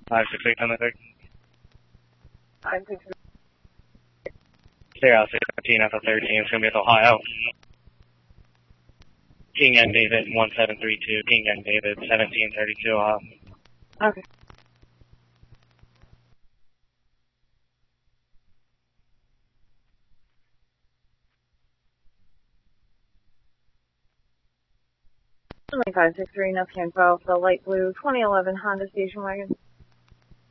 568 on the 13. 568. Clear out 16 at the 13. It's going to be at Ohio. King and David 1732. King and David 1732 Ohio. Okay. Only 563, enough info for the light blue 2011 Honda station wagon.